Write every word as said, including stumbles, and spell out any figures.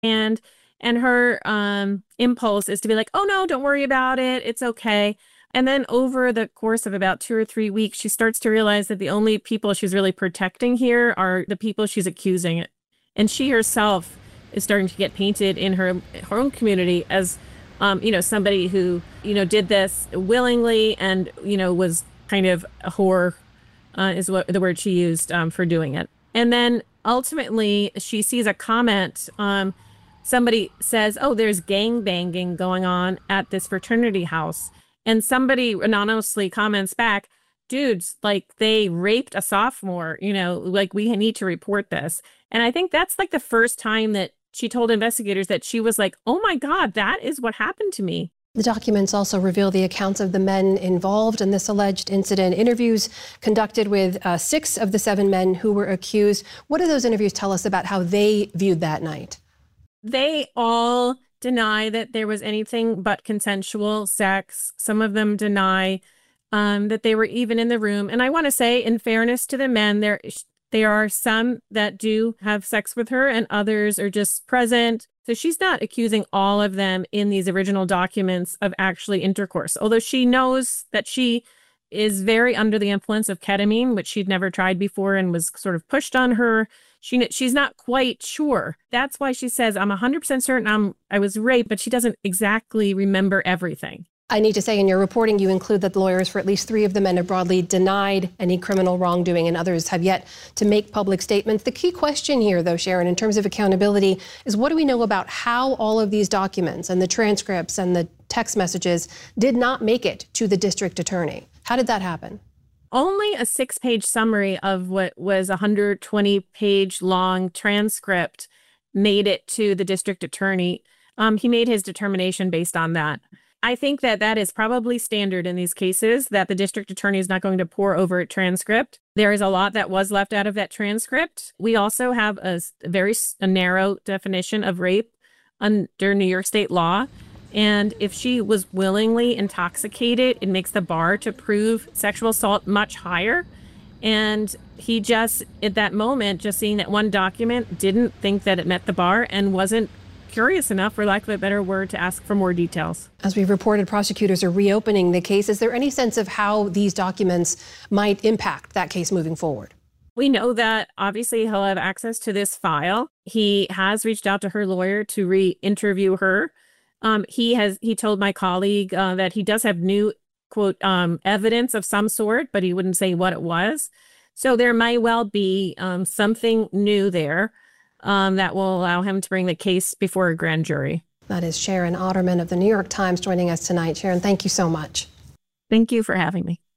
And and her um, impulse is to be like, oh, no, don't worry about it. It's okay. And then over the course of about two or three weeks, she starts to realize that the only people she's really protecting here are the people she's accusing. And she herself is starting to get painted in her, her own community as, um, you know, somebody who, you know, did this willingly and, you know, was kind of a whore, uh, is what the word she used um, for doing it. And then ultimately she sees a comment. Um, somebody says, oh, there's gang banging going on at this fraternity house. And somebody anonymously comments back, dudes, like they raped a sophomore, you know, like we need to report this. And I think that's like the first time that she told investigators that she was like, oh, my God, that is what happened to me. The documents also reveal the accounts of the men involved in this alleged incident. Interviews conducted with uh, six of the seven men who were accused. What do those interviews tell us about how they viewed that night? They all deny that there was anything but consensual sex. Some of them deny um, that they were even in the room. And I want to say, in fairness to the men, there there are some that do have sex with her and others are just present. So she's not accusing all of them in these original documents of actually intercourse, although she knows that she is very under the influence of ketamine, which she'd never tried before and was sort of pushed on her. She she's not quite sure. That's why she says, I'm one hundred percent certain I'm, I was raped, but she doesn't exactly remember everything. I need to say in your reporting, you include that lawyers for at least three of the men have broadly denied any criminal wrongdoing and others have yet to make public statements. The key question here, though, Sharon, in terms of accountability, is what do we know about how all of these documents and the transcripts and the text messages did not make it to the district attorney? How did that happen? Only a six-page summary of what was a one hundred twenty page long transcript made it to the district attorney. Um, he made his determination based on that. I think that that is probably standard in these cases, that the district attorney is not going to pour over a transcript. There is a lot that was left out of that transcript. We also have a very a narrow definition of rape under New York state law. And if she was willingly intoxicated, it makes the bar to prove sexual assault much higher. And he just, at that moment, just seeing that one document, didn't think that it met the bar and wasn't curious enough, for lack of a better word, to ask for more details. As we've reported, prosecutors are reopening the case. Is there any sense of how these documents might impact that case moving forward? We know that obviously he'll have access to this file. He has reached out to her lawyer to re-interview her. Um, he has he told my colleague uh, that he does have new, quote, um, evidence of some sort, but he wouldn't say what it was. So there might well be um, something new there um, that will allow him to bring the case before a grand jury. That is Sharon Otterman of the New York Times joining us tonight. Sharon, thank you so much. Thank you for having me.